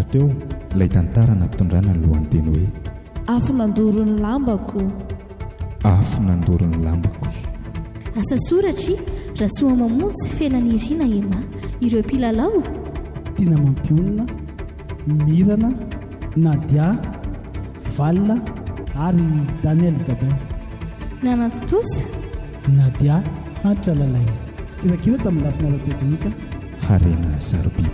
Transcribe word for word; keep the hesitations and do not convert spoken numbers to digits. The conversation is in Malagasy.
teo ilay tantara nampitondrana ny lohan'ny teny hoe afo nandoro ny lambako afo nandoro ny lambako. asa soratry rasoa mamontsy felan'irina ema ireo mpilalao tiana mampionina mirana Nadia Valina ary Daniel Gabin nanantotosa Nadia hantra lalaina kirakira tamin'ny lafina ara-teknika harena Sarbi.